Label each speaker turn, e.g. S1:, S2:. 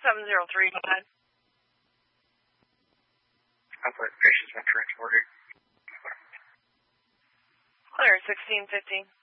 S1: 703, go ahead.
S2: Operator, patient's been transported.
S1: Clear, 1615.